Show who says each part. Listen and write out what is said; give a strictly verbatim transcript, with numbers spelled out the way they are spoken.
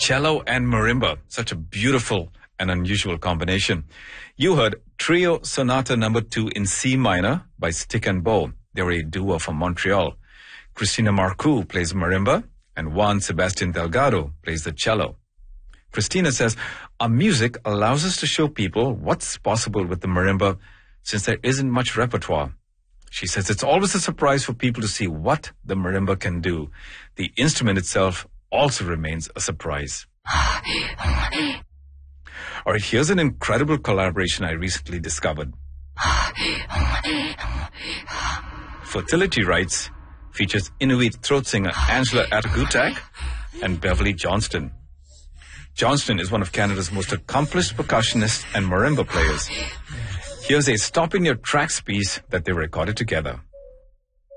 Speaker 1: cello and marimba. Such a beautiful and unusual combination. You heard Trio Sonata Number Two in C minor by Stick and Bow. They're a duo from Montreal. Christina Marcoux plays marimba, and Juan Sebastian Delgado plays the cello. Christina says, our music allows us to show people what's possible with the marimba since there isn't much repertoire. She says it's always a surprise for people to see what the marimba can do. The instrument itself also remains a surprise. All right, here's an incredible collaboration I recently discovered. Fertility Rights features Inuit throat singer Angela Atagutak and Beverly Johnston. Johnston is one of Canada's most accomplished percussionists and marimba players. Here's a stop-in-your-tracks piece that they recorded together.